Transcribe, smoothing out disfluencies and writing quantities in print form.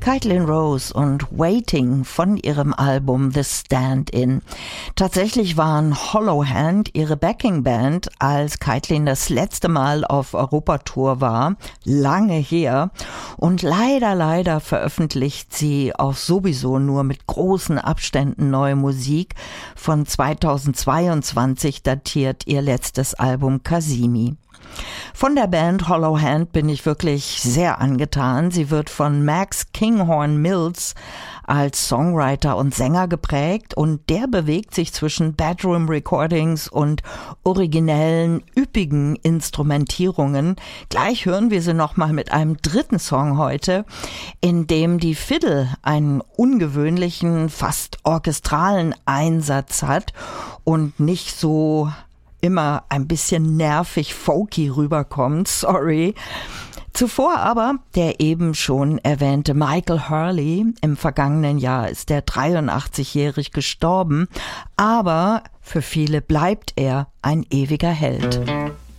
Caitlin Rose und Waiting von ihrem Album The Stand-In. Tatsächlich waren Hollow Hand ihre Backing-Band, als Caitlin das letzte Mal auf Europatour war, lange her. Und leider veröffentlicht sie auch sowieso nur mit großen Abständen neue Musik. Von 2022 datiert ihr letztes Album Kasimi. Von der Band Hollow Hand bin ich wirklich sehr angetan. Sie wird von Max Kinghorn Mills als Songwriter und Sänger geprägt und der bewegt sich zwischen Bedroom Recordings und originellen, üppigen Instrumentierungen. Gleich hören wir sie nochmal mit einem dritten Song heute, in dem die Fiddle einen ungewöhnlichen, fast orchestralen Einsatz hat und nicht so immer ein bisschen nervig folky rüberkommt, sorry. Zuvor aber der eben schon erwähnte Michael Hurley. Im vergangenen Jahr ist er 83-jährig gestorben, aber für viele bleibt er ein ewiger Held.